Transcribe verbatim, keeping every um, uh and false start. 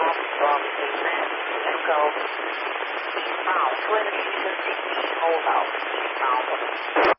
off from Amen. Echo. Now twenty to sixty, hold out. Now.